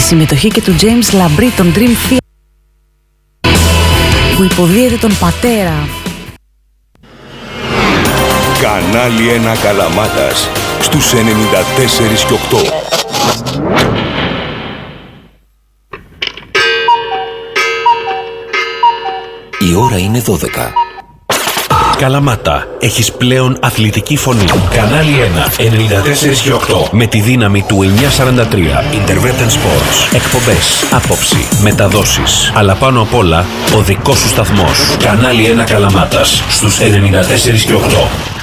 συμμετοχή και του James Labrie, τον Dream Theater, που υποδίεται τον πατέρα. Κανάλι 1 Καλαμάτας στους 94 και 8. Η ώρα είναι 12. Καλαμάτα, έχεις πλέον αθλητική φωνή. Κανάλι 1, 94 και 8. Με τη δύναμη του 943. Intervention Sports. Εκπομπές, άποψη, μεταδόσεις. Αλλά πάνω απ' όλα, ο δικός σου σταθμός. Κανάλι 1 Καλαμάτας, στους 94 και 8.